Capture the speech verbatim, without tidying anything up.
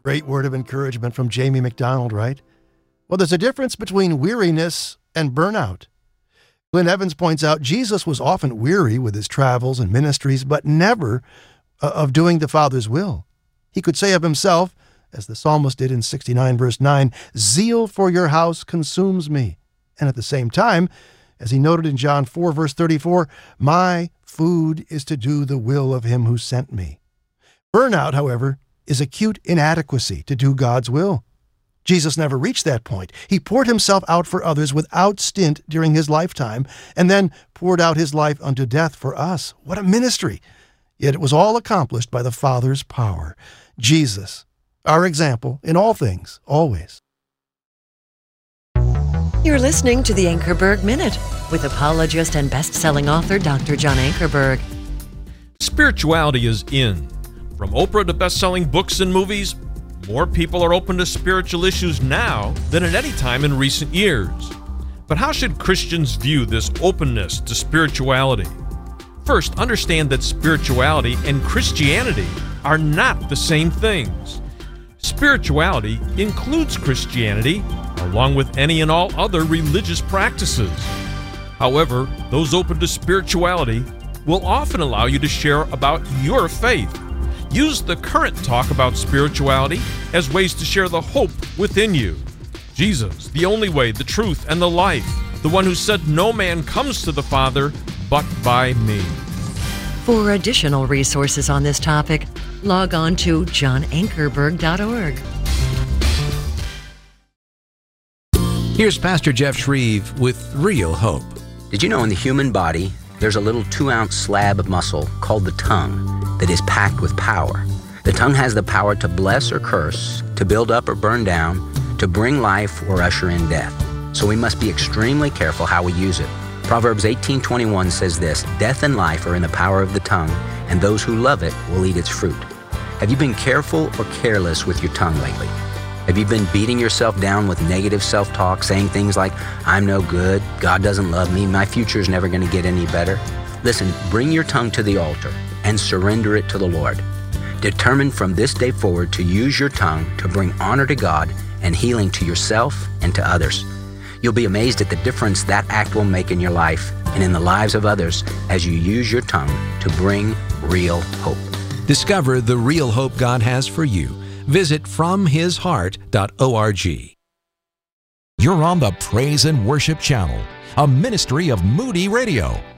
Great word of encouragement from Jamie McDonald, right? Well, there's a difference between weariness and burnout. Glenn Evans points out Jesus was often weary with his travels and ministries, but never uh, of doing the Father's will. He could say of himself, as the psalmist did in sixty-nine verse nine, "Zeal for your house consumes me." And at the same time, as he noted in John four verse thirty-four, "My food is to do the will of him who sent me." Burnout, however, is acute inadequacy to do God's will. Jesus never reached that point. He poured himself out for others without stint during his lifetime, and then poured out his life unto death for us. What a ministry! Yet it was all accomplished by the Father's power. Jesus, our example in all things, always. You're listening to the Ankerberg Minute with apologist and best-selling author Doctor John Ankerberg. Spirituality is in. From Oprah to best-selling books and movies, more people are open to spiritual issues now than at any time in recent years. But how should Christians view this openness to spirituality? First, understand that spirituality and Christianity are not the same things. Spirituality includes Christianity, along with any and all other religious practices. However, those open to spirituality will often allow you to share about your faith. Use the current talk about spirituality as ways to share the hope within you. Jesus, the only way, the truth, and the life, the one who said no man comes to the Father but by me. For additional resources on this topic, log on to john ankerberg dot org. Here's Pastor Jeff Shreve with Real Hope. Did you know in the human body, there's a little two-ounce slab of muscle called the tongue that is packed with power? The tongue has the power to bless or curse, to build up or burn down, to bring life or usher in death. So we must be extremely careful how we use it. Proverbs eighteen twenty-one says this, "Death and life are in the power of the tongue, and those who love it will eat its fruit." Have you been careful or careless with your tongue lately? Have you been beating yourself down with negative self-talk, saying things like, "I'm no good, God doesn't love me, my future's never going to get any better"? Listen, bring your tongue to the altar and surrender it to the Lord. Determine from this day forward to use your tongue to bring honor to God and healing to yourself and to others. You'll be amazed at the difference that act will make in your life and in the lives of others as you use your tongue to bring real hope. Discover the real hope God has for you. Visit from his heart dot org. You're on the Praise and Worship Channel, a ministry of Moody Radio.